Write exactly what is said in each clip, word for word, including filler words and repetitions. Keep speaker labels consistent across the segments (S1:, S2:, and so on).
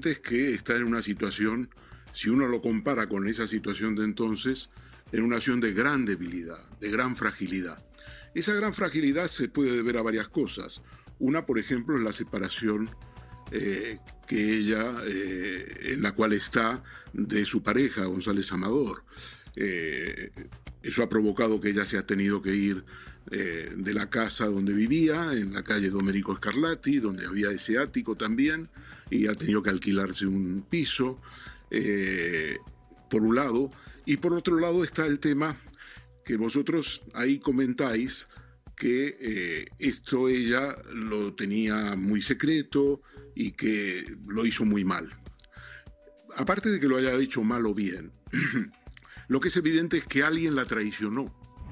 S1: evidente es que está en una situación, si uno lo compara con esa situación de entonces, en una situación de gran debilidad, de gran fragilidad. Esa gran fragilidad se puede deber a varias cosas. Una, por ejemplo, es la separación eh, que ella, eh, en la cual está, de su pareja, González Amador. Eh, eso ha provocado que ella se ha tenido que ir eh, de la casa donde vivía, en la calle Domenico Scarlatti, donde había ese ático también, y ha tenido que alquilarse un piso, eh, por un lado. Y por otro lado está el tema que vosotros ahí comentáis, que eh, esto ella lo tenía muy secreto y que lo hizo muy mal. Aparte de que lo haya hecho mal o bien, lo que es evidente es que alguien la traicionó.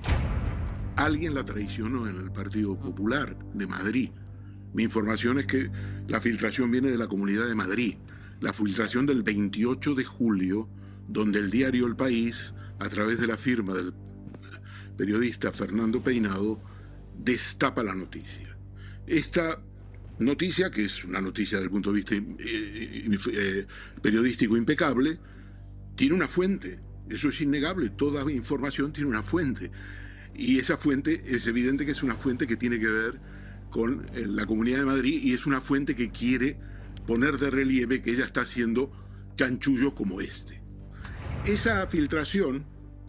S1: Alguien la traicionó en el Partido Popular de Madrid. Mi información es que la filtración viene de la Comunidad de Madrid. La filtración del veintiocho de julio, donde el diario El País, a través de la firma del periodista Fernando Peinado, destapa la noticia. Esta noticia, que es una noticia desde el punto de vista eh, eh, periodístico impecable, tiene una fuente. Eso es innegable. Toda información tiene una fuente. Y esa fuente es evidente que es una fuente que tiene que ver con la Comunidad de Madrid y es una fuente que quiere poner de relieve que ella está haciendo chanchullos como este. Esa filtración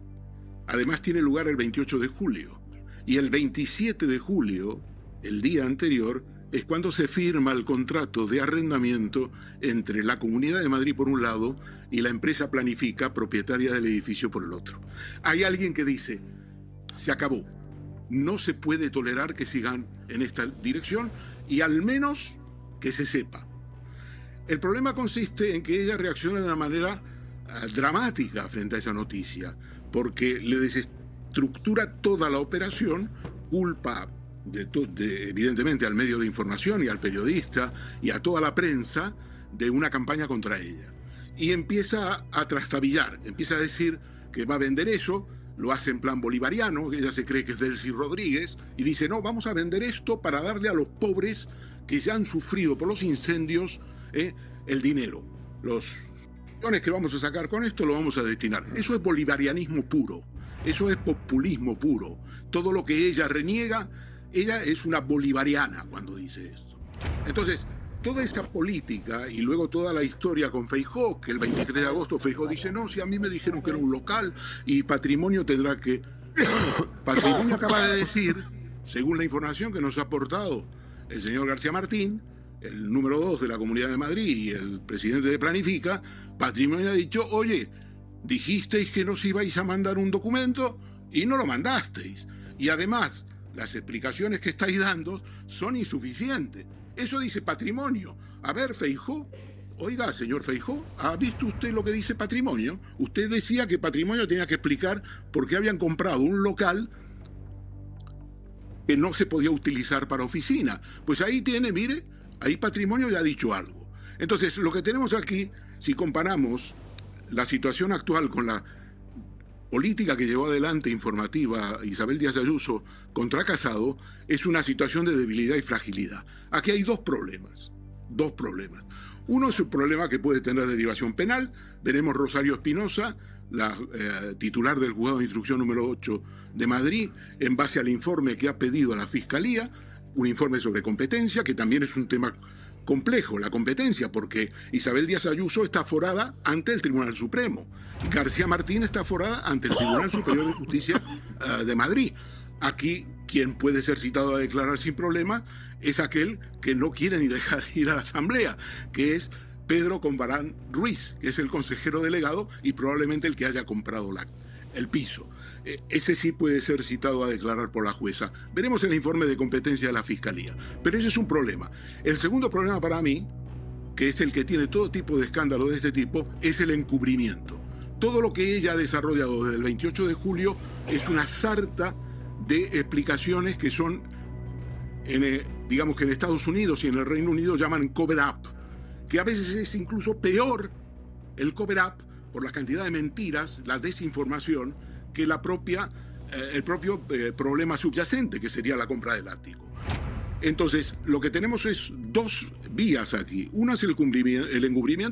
S1: además tiene lugar el veintiocho de julio y el veintisiete de julio, el día anterior, es cuando se firma el contrato de arrendamiento entre la Comunidad de Madrid por un lado y la empresa Planifica, propietaria del edificio, por el otro. Hay alguien que dice, se acabó, no se puede tolerar que sigan en esta dirección y al menos que se sepa. El problema consiste en que ella reacciona de una manera uh, dramática frente a esa noticia, porque le desestructura toda la operación, culpa de to- de, evidentemente al medio de información y al periodista y a toda la prensa de una campaña contra ella. Y empieza a, a trastabillar, empieza a decir que va a vender eso, lo hace en plan bolivariano, ella se cree que es Delcy Rodríguez, y dice, no, vamos a vender esto para darle a los pobres que ya han sufrido por los incendios eh, el dinero. Los millones que vamos a sacar con esto lo vamos a destinar. Eso es bolivarianismo puro, eso es populismo puro. Todo lo que ella reniega, ella es una bolivariana cuando dice esto. Entonces, toda esta política y luego toda la historia con Feijóo, que el veintitrés de agosto Feijóo dice, no, si a mí me dijeron que era un local y Patrimonio tendrá que... Patrimonio acaba de decir, según la información que nos ha aportado el señor García Martín, el número dos de la Comunidad de Madrid y el presidente de Planifica, Patrimonio ha dicho, oye, dijisteis que nos ibais a mandar un documento y no lo mandasteis. Y además, las explicaciones que estáis dando son insuficientes. Eso dice Patrimonio. A ver, Feijóo, oiga, señor Feijóo, ¿ha visto usted lo que dice Patrimonio? Usted decía que Patrimonio tenía que explicar por qué habían comprado un local que no se podía utilizar para oficina. Pues ahí tiene, mire, ahí Patrimonio ya ha dicho algo. Entonces, lo que tenemos aquí, si comparamos la situación actual con la política que llevó adelante informativa Isabel Díaz Ayuso contra Casado, es una situación de debilidad y fragilidad. Aquí hay dos problemas, dos problemas. Uno es un problema que puede tener derivación penal. Veremos Rosario Espinosa, la eh, titular del Juzgado de Instrucción número ocho de Madrid, en base al informe que ha pedido a la Fiscalía, un informe sobre competencia, que también es un tema complejo, la competencia, porque Isabel Díaz Ayuso está aforada ante el Tribunal Supremo. García Martín está aforada ante el Tribunal Superior de Justicia uh, de Madrid. Aquí, quien puede ser citado a declarar sin problema es aquel que no quiere ni dejar ir a la Asamblea, que es Pedro Combarán Ruiz, que es el consejero delegado y probablemente el que haya comprado la, el piso. Eh, ese sí puede ser citado a declarar por la jueza. Veremos el informe de competencia de la Fiscalía. Pero ese es un problema. El segundo problema para mí, que es el que tiene todo tipo de escándalo de este tipo, es el encubrimiento. Todo lo que ella ha desarrollado desde el veintiocho de julio es una sarta de explicaciones que son, en, eh, digamos que en Estados Unidos y en el Reino Unido llaman cover-up, que a veces es incluso peor el cover-up por la cantidad de mentiras, la desinformación, que la propia, eh, el propio eh, problema subyacente, que sería la compra del ático. Entonces, lo que tenemos es dos vías aquí. Una es el, el encubrimiento